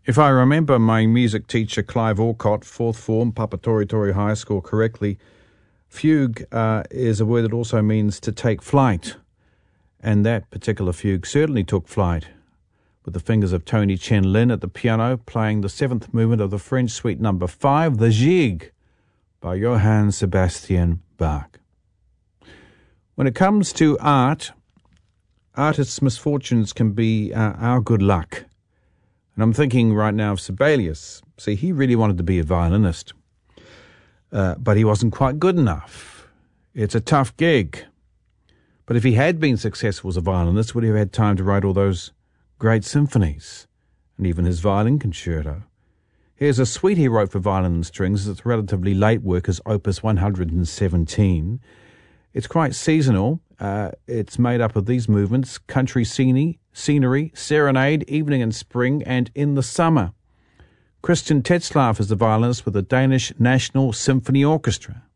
If I remember my music teacher, Clive Alcott, 4th form, Papatori High School, correctly, fugue is a word that also means to take flight. And that particular fugue certainly took flight, with the fingers of Tony Chen Lin at the piano playing the 7th movement of the French Suite No. 5, the Gigue, by Johann Sebastian Bach. When it comes to art, artists' misfortunes can be our good luck. And I'm thinking right now of Sibelius. See, he really wanted to be a violinist, but he wasn't quite good enough. It's a tough gig. But if he had been successful as a violinist, would he have had time to write all those great symphonies and even his violin concerto? Here's a suite he wrote for violin and strings. It's relatively late work as Opus 117. It's quite seasonal. It's made up of these movements: country scenery, serenade, evening in spring, and in the summer. Christian Tetzlaff is the violinist with the Danish National Symphony Orchestra.